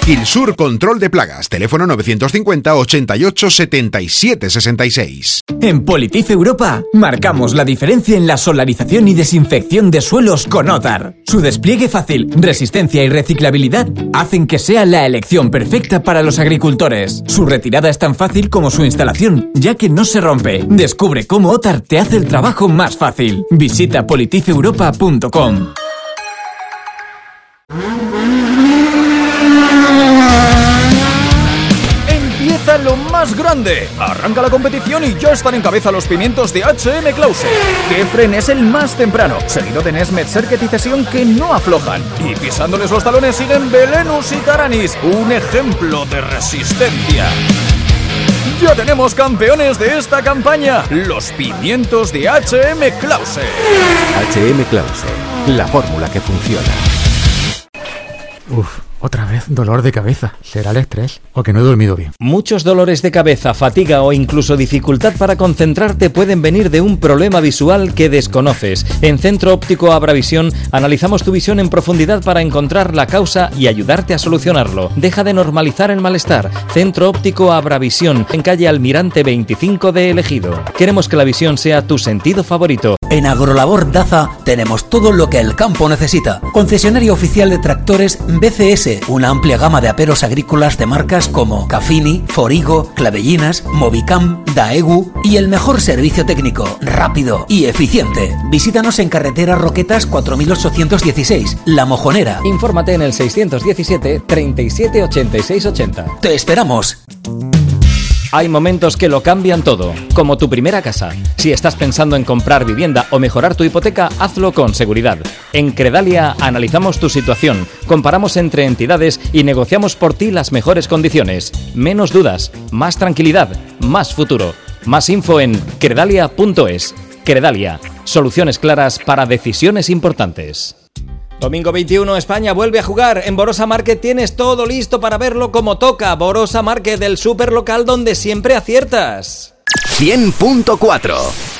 Gilsur Control de Plagas, teléfono 950 88 77 66. En Politif Europa marcamos la diferencia en la solarización y desinfección de suelos con Otar. Su despliegue fácil, resistencia y reciclabilidad hacen que sea la elección perfecta para los agricultores. Su retirada es tan fácil como su instalación, ya que no se rompe. Descubre cómo Otar te hace el trabajo más fácil. Visita politifeuropa.com. Empieza lo más grande. Arranca la competición y ya están en cabeza los pimientos de H.M. Clause. Gefren es el más temprano, seguido de Nesmet, Serket y Cesión, que no aflojan. Y pisándoles los talones siguen Belenus y Taranis, un ejemplo de resistencia. Ya tenemos campeones de esta campaña, los pimientos de H.M. Clause. H.M. Clause, la fórmula que funciona. Uf, otra vez dolor de cabeza. ¿Será el estrés o que no he dormido bien? Muchos dolores de cabeza, fatiga o incluso dificultad para concentrarte pueden venir de un problema visual que desconoces. En Centro Óptico Abravisión analizamos tu visión en profundidad para encontrar la causa y ayudarte a solucionarlo. Deja de normalizar el malestar. Centro Óptico Abravisión, en calle Almirante 25 de El Ejido. Queremos que la visión sea tu sentido favorito. En Agrolabor Daza tenemos todo lo que el campo necesita. Concesionario oficial de tractores BCS, una amplia gama de aperos agrícolas de marcas como Cafini, Forigo, Clavellinas, Movicam, Daegu y el mejor servicio técnico, rápido y eficiente. Visítanos en carretera Roquetas 4816, La Mojonera. Infórmate en el 617 37 86 80. ¡Te esperamos! Hay momentos que lo cambian todo, como tu primera casa. Si estás pensando en comprar vivienda o mejorar tu hipoteca, hazlo con seguridad. En Credalia analizamos tu situación, comparamos entre entidades y negociamos por ti las mejores condiciones. Menos dudas, más tranquilidad, más futuro. Más info en credalia.es. Credalia, soluciones claras para decisiones importantes. Domingo 21, España vuelve a jugar. En Borosa Market tienes todo listo para verlo como toca. Borosa Market, el superlocal donde siempre aciertas. 100.4